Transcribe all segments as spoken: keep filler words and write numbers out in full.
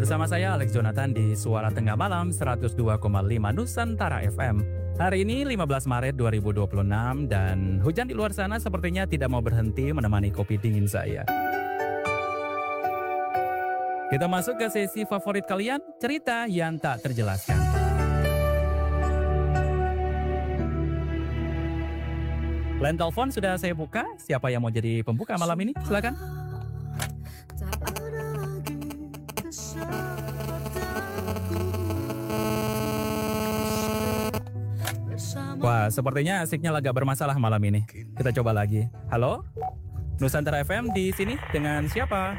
bersama saya Alex Jonathan di Suara Tengah Malam seratus dua koma lima Nusantara F M. Hari ini lima belas Maret dua ribu dua puluh enam dan hujan di luar sana sepertinya tidak mau berhenti menemani kopi dingin saya. Kita masuk ke sesi favorit kalian, cerita yang tak terjelaskan. Line telepon sudah saya buka. Siapa yang mau jadi pembuka malam ini? Silakan. Wah, sepertinya asiknya agak bermasalah malam ini. Kita coba lagi. Halo? Nusantara F M di sini dengan siapa?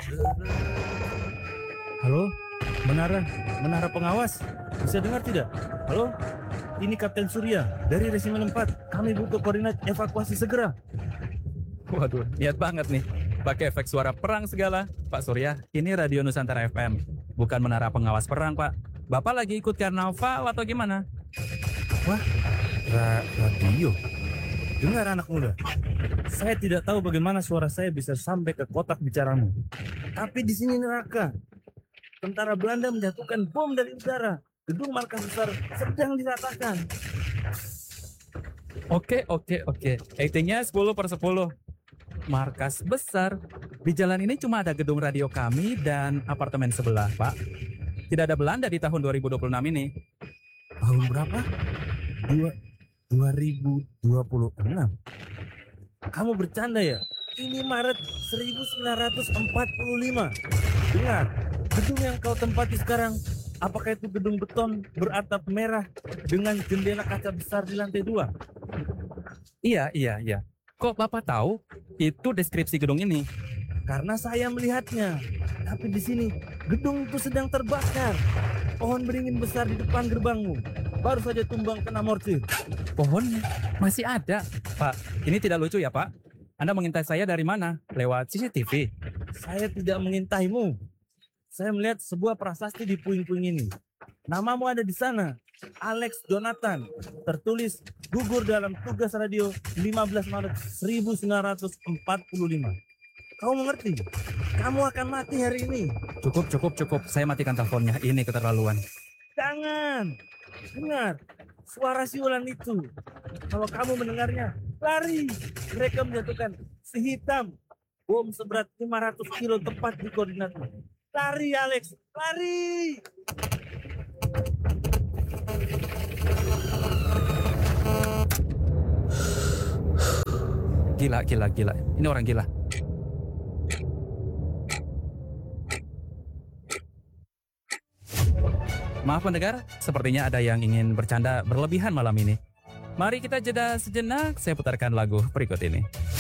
Halo? Menara, menara pengawas. Bisa dengar tidak? Halo? Ini Kapten Surya dari Resimen empat. Kami butuh koordinat evakuasi segera. Waduh, niat banget nih. Pakai efek suara perang segala. Pak Surya, ini Radio Nusantara F M. Bukan menara pengawas perang, Pak. Bapak lagi ikut karnaval atau gimana? Wah, ra radio. Dengar anak muda. Saya tidak tahu bagaimana suara saya bisa sampai ke kotak bicaramu. Tapi di sini neraka. Tentara Belanda menjatuhkan bom dari udara. Gedung markas besar sedang diratakan. Oke, oke, oke. Ratingnya sepuluh per sepuluh. Markas besar. Di jalan ini cuma ada gedung radio kami dan apartemen sebelah, Pak. Tidak ada Belanda di tahun dua ribu dua puluh enam ini. Tahun berapa? Dua, dua ribu dua puluh enam. Kamu bercanda ya? Ini Maret seribu sembilan ratus empat puluh lima. Dengar, gedung yang kau tempati sekarang, apakah itu gedung beton beratap merah dengan jendela kaca besar di lantai dua? Iya, iya, iya. Kok Bapak tahu itu deskripsi gedung ini? Karena saya melihatnya. Tapi di sini gedung itu sedang terbakar. Pohon beringin besar di depan gerbangmu baru saja tumbang kena mortir. Pohon masih ada. Pak, ini tidak lucu ya, Pak? Anda mengintai saya dari mana? Lewat C C T V? Saya tidak mengintaimu. Saya melihat sebuah prasasti di puing-puing ini. Namamu ada di sana. Alex Jonathan. Tertulis gugur dalam tugas radio lima belas Maret seribu sembilan ratus empat puluh lima. Kau mengerti? Kamu akan mati hari ini. Cukup, cukup, cukup. Saya matikan teleponnya. Ini keterlaluan. Jangan. Dengar. Suara siulan itu. Kalau kamu mendengarnya, lari. Mereka menjatuhkan si hitam. Bom seberat lima ratus kilo tepat di koordinatmu. Lari, Alex. Lari. Gila, gila, gila. Ini orang gila. Maaf pendengar, sepertinya ada yang ingin bercanda berlebihan malam ini. Mari kita jeda sejenak, saya putarkan lagu berikut ini.